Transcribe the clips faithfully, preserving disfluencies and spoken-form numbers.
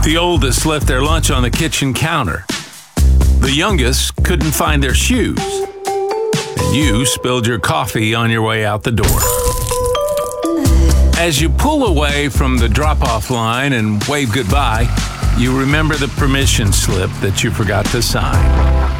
The oldest left their lunch on the kitchen counter. The youngest couldn't find their shoes. And you spilled your coffee on your way out the door. As you pull away from the drop-off line and wave goodbye, you remember the permission slip that you forgot to sign.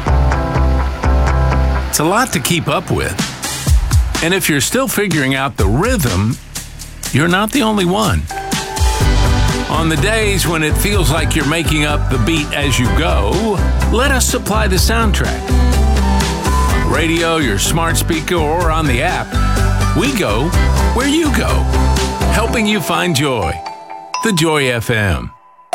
It's a lot to keep up with. And if you're still figuring out the rhythm, you're not the only one. On the days when it feels like you're making up the beat as you go, let us supply the soundtrack. On the radio, your smart speaker, or on the app, we go where you go, helping you find joy. The Joy F M.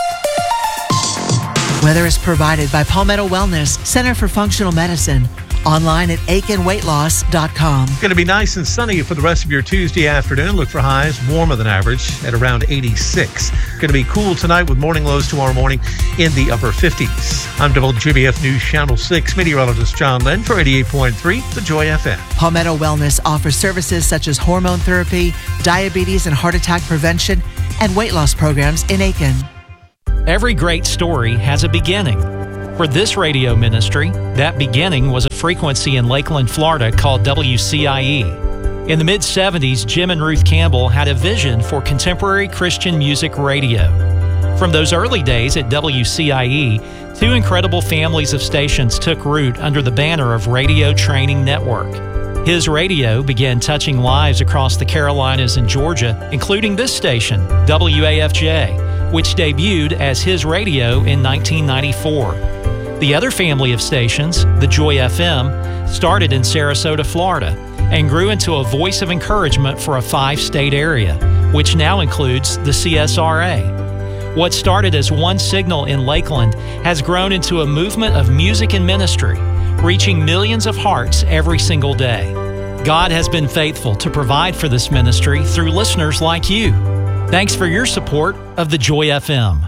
Weather is provided by Palmetto Wellness, Center for Functional Medicine. Online at aiken weight loss dot com. Going to be nice and sunny for the rest of your Tuesday afternoon. Look for highs warmer than average at around eighty-six. Going to be cool tonight with morning lows tomorrow morning in the upper fifties. I'm W J B F News Channel six meteorologist John Lynn for eighty-eight point three, The Joy F M. Palmetto Wellness offers services such as hormone therapy, diabetes and heart attack prevention, and weight loss programs in Aiken. Every great story has a beginning. For this radio ministry, that beginning was a frequency in Lakeland, Florida called W C I E. In the mid seventies, Jim and Ruth Campbell had a vision for contemporary Christian music radio. From those early days at W C I E, two incredible families of stations took root under the banner of Radio Training Network. His radio began touching lives across the Carolinas and Georgia, including this station, W A F J, which debuted as His Radio in nineteen ninety-four. The other family of stations, the Joy F M, started in Sarasota, Florida, and grew into a voice of encouragement for a five-state area, which now includes the C S R A. What started as one signal in Lakeland has grown into a movement of music and ministry, reaching millions of hearts every single day. God has been faithful to provide for this ministry through listeners like you. Thanks for your support of the Joy F M.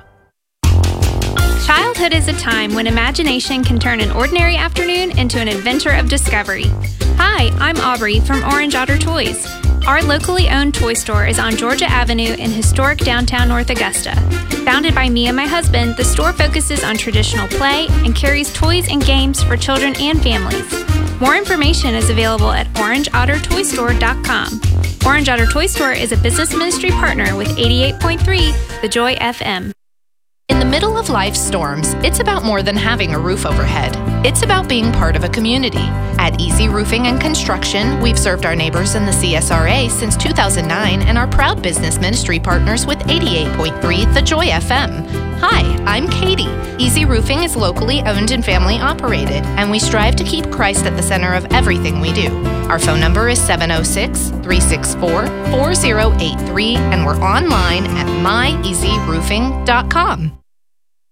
Childhood is a time when imagination can turn an ordinary afternoon into an adventure of discovery. Hi, I'm Aubrey from Orange Otter Toys. Our locally owned toy store is on Georgia Avenue in historic downtown North Augusta. Founded by me and my husband, the store focuses on traditional play and carries toys and games for children and families. More information is available at orange otter toy store dot com. Orange Otter Toy Store is a business ministry partner with eighty-eight point three The Joy F M. In the middle of life's storms, it's about more than having a roof overhead. It's about being part of a community. At Easy Roofing and Construction, we've served our neighbors in the C S R A since two thousand nine and are proud business ministry partners with eighty-eight point three The Joy F M. Hi, I'm Katie. Easy Roofing is locally owned and family operated, and we strive to keep Christ at the center of everything we do. Our phone number is seven oh six, three six four, four oh eight three, and we're online at my easy roofing dot com.